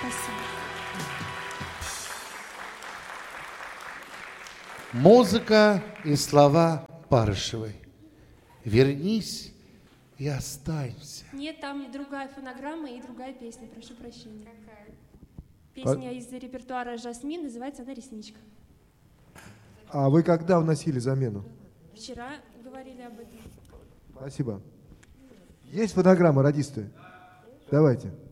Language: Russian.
Спасибо. Музыка и слова Парышевой. Вернись и останься. Нет, там другая фонограмма и другая песня, прошу прощения. Песня из репертуара «Жасмин», называется она «Ресничка». А вы когда вносили замену? Вчера говорили об этом. Спасибо. Есть фонограмма, радисты? Давайте.